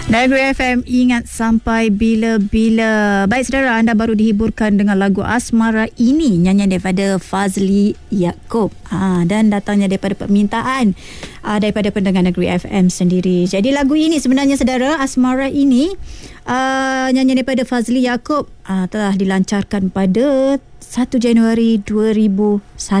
Negeri FM, ingat sampai bila-bila. Baik saudara, anda baru dihiburkan dengan lagu Asmara Ini, nyanyian daripada Fazli Yaakob, dan datangnya daripada permintaan daripada pendengar Negeri FM sendiri. Jadi lagu ini sebenarnya saudara, Asmara Ini, nyanyian daripada Fazli Yaakob, telah dilancarkan pada 1 Januari 2001.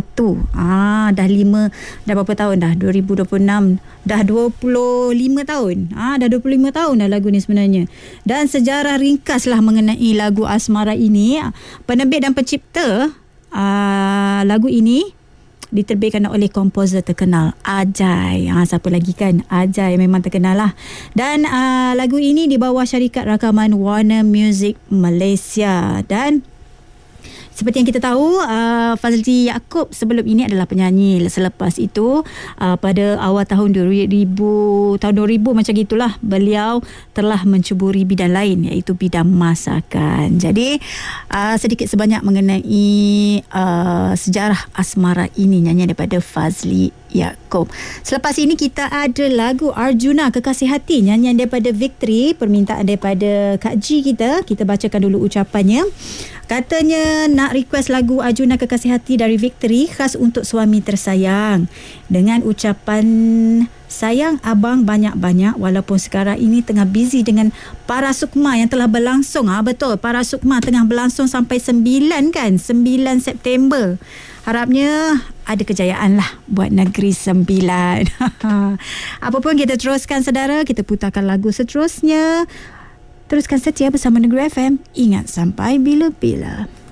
Dah berapa tahun dah? 2026. Dah 25 tahun. Dah 25 tahun dah lagu ni sebenarnya. Dan sejarah ringkaslah mengenai lagu Asmara Ini. Penerbit dan pencipta lagu ini diterbitkan oleh komposer terkenal Ajai. Siapa lagi kan? Ajai memang terkenal lah. Dan lagu ini di bawah syarikat rakaman Warner Music Malaysia. Dan seperti yang kita tahu, Fazli Yaakob sebelum ini adalah penyanyi. Selepas itu, pada awal tahun 2000 macam gitulah, beliau telah mencuburi bidang lain, iaitu bidang masakan. Jadi, sedikit sebanyak mengenai sejarah Asmara Ini, nyanyian daripada Fazli Yaakob. Selepas ini kita ada lagu Arjuna Kekasih Hati, nyanyian daripada Victory, permintaan daripada Kak G kita. Kita bacakan dulu ucapannya. Katanya nak request lagu Arjuna Kekasih Hati dari Victory, khas untuk suami tersayang, dengan ucapan sayang abang banyak-banyak walaupun sekarang ini tengah busy dengan Parasukma yang telah berlangsung. Betul, Parasukma tengah berlangsung sampai 9 September. Harapnya ada kejayaan lah buat Negeri Sembilan. Apapun, kita teruskan saudara, kita putarkan lagu seterusnya. Teruskan setia bersama Negeri FM. Ingat sampai bila-bila.